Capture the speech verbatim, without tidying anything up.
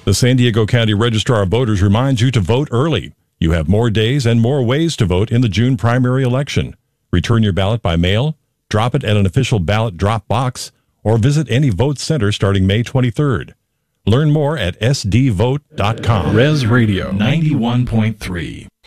The San Diego County Registrar of Voters reminds you to vote early. You have more days and more ways to vote in the June primary election. Return your ballot by mail, drop it at an official ballot drop box, or visit any vote center starting May twenty-third. Learn more at s d vote dot com. Res Radio ninety-one point three.